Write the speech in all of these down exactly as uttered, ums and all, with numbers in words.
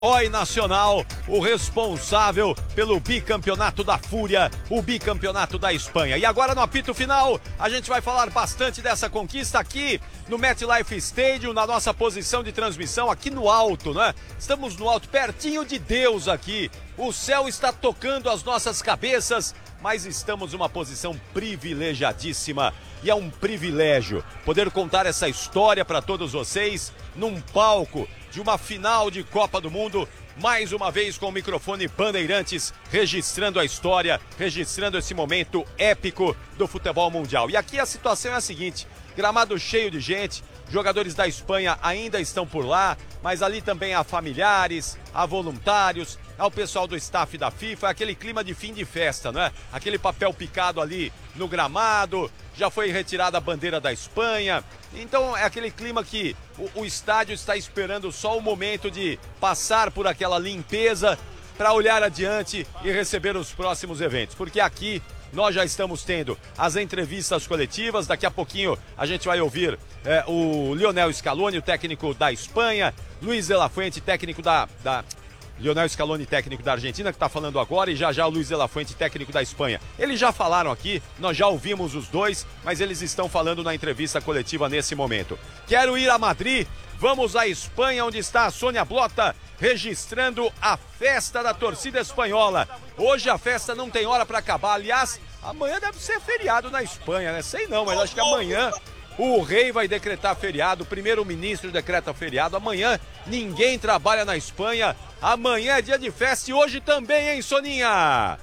Oi Nacional, o responsável pelo bicampeonato da Fúria, o bicampeonato da Espanha. E agora no apito final, a gente vai falar bastante dessa conquista aqui no MetLife Stadium, na nossa posição de transmissão, aqui no alto, né? Estamos no alto, pertinho de Deus aqui. O céu está tocando as nossas cabeças, mas estamos numa posição privilegiadíssima. E é um privilégio poder contar essa história para todos vocês num palco de uma final de Copa do Mundo, mais uma vez com o microfone Bandeirantes, registrando a história, registrando esse momento épico do futebol mundial. E aqui a situação é a seguinte, gramado cheio de gente, jogadores da Espanha ainda estão por lá, mas ali também há familiares, há voluntários, há o pessoal do staff da FIFA, aquele clima de fim de festa, não é? Aquele papel picado ali no gramado, já foi retirada a bandeira da Espanha, então é aquele clima que o, o estádio está esperando só o momento de passar por aquela limpeza para olhar adiante e receber os próximos eventos, porque aqui nós já estamos tendo as entrevistas coletivas, daqui a pouquinho a gente vai ouvir é, o Lionel Scaloni, o técnico da Espanha, Luis de la Fuente, técnico da... da... Lionel Scaloni, técnico da Argentina, que está falando agora, e já já o Luis de la Fuente, técnico da Espanha. Eles já falaram aqui, nós já ouvimos os dois, mas eles estão falando na entrevista coletiva nesse momento. Quero ir a Madrid, vamos à Espanha, onde está a Sônia Blota, registrando a festa da torcida espanhola. Hoje a festa não tem hora para acabar, aliás, amanhã deve ser feriado na Espanha, né? Sei não, mas acho que amanhã o rei vai decretar feriado, o primeiro-ministro decreta feriado, amanhã ninguém trabalha na Espanha, amanhã é dia de festa e hoje também, hein, Soninha?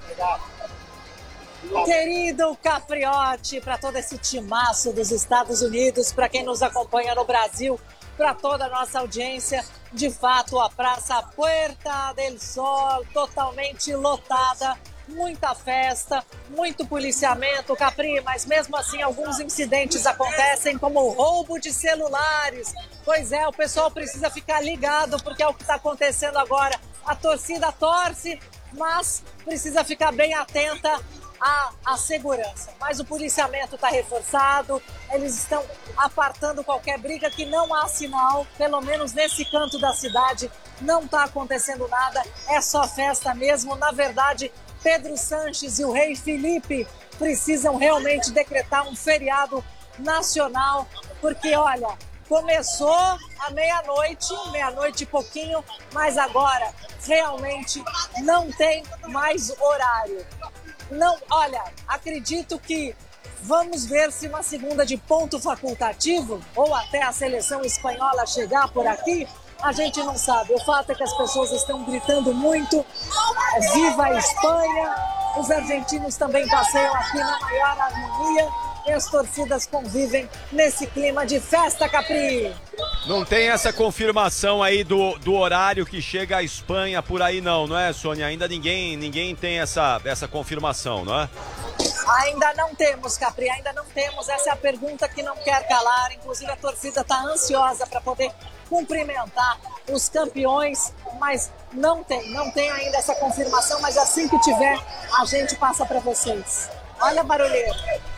Querido Capriotti, para todo esse timaço dos Estados Unidos, para quem nos acompanha no Brasil, para toda a nossa audiência, de fato a Praça Puerta del Sol totalmente lotada, muita festa, muito policiamento, Capri, mas mesmo assim alguns incidentes acontecem, como o roubo de celulares. Pois é, o pessoal precisa ficar ligado, porque é o que está acontecendo agora. A torcida torce, mas precisa ficar bem atenta à, à segurança. Mas o policiamento está reforçado, eles estão apartando qualquer briga, que não há sinal, pelo menos nesse canto da cidade, não está acontecendo nada, é só festa mesmo. Na verdade, Pedro Sanches e o rei Felipe precisam realmente decretar um feriado nacional, porque, olha, começou à meia-noite, meia-noite e pouquinho, mas agora realmente não tem mais horário. Não, olha, acredito que vamos ver se uma segunda de ponto facultativo, ou até a seleção espanhola chegar por aqui, a gente não sabe. O fato é que as pessoas estão gritando muito, viva a Espanha, os argentinos também passeiam aqui na maior harmonia e as torcidas convivem nesse clima de festa, Capri. Não tem essa confirmação aí do, do horário que chega a Espanha por aí não, não é, Sônia? Ainda ninguém, ninguém tem essa, essa confirmação, não é? Ainda não temos, Capri, ainda não temos. Essa é a pergunta que não quer calar. Inclusive a torcida está ansiosa para poder cumprimentar os campeões, mas não tem, não tem ainda essa confirmação, mas assim que tiver, a gente passa para vocês. Olha a barulheira.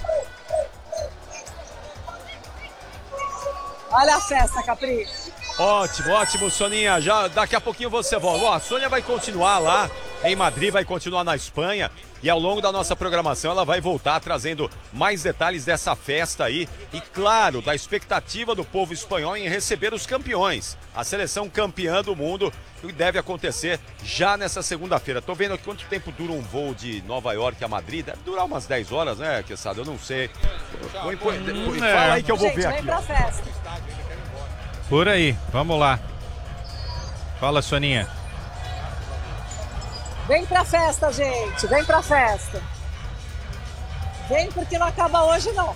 Olha a festa, Capri. Ótimo, ótimo, Soninha. Já daqui a pouquinho você volta. Ó, a Sônia vai continuar lá em Madrid, vai continuar na Espanha. E ao longo da nossa programação ela vai voltar trazendo mais detalhes dessa festa aí. E claro, da expectativa do povo espanhol em receber os campeões. A seleção campeã do mundo, que deve acontecer já nessa segunda-feira. Tô vendo aqui quanto tempo dura um voo de Nova York a Madrid. Deve durar umas dez horas, né, Quesada? Eu não sei. Põe, põe, põe, fala aí que eu vou Gente, ver vem aqui. pra festa. Por aí, vamos lá. Fala, Soninha. Vem pra festa, gente, vem pra festa. Vem porque não acaba hoje, não.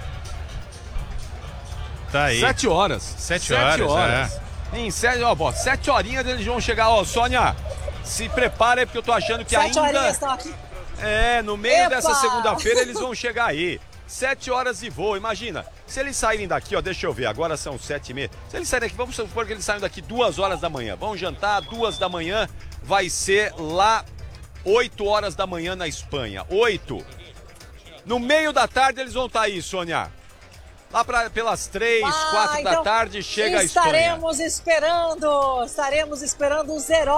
Tá aí. Sete horas. Sete, Sete horas, horas. É. Em sete, ó, ó, sete horinhas eles vão chegar. Ó, Sônia, se prepara aí porque eu tô achando que Sete ainda... horinhas estão aqui. É, no meio Epa! dessa segunda-feira eles vão chegar aí. Sete horas de voo, imagina. Se eles saírem daqui, ó, deixa eu ver, agora são sete e meia. Se eles saírem daqui, vamos supor que eles saem daqui duas horas da manhã. Vão jantar, duas da manhã, vai ser lá oito horas da manhã na Espanha. Oito. No meio da tarde eles vão estar aí, Sônia. lá pra, pelas três, Ah, quatro então da tarde chega a Espanha. Estaremos esperando, estaremos esperando os heróis.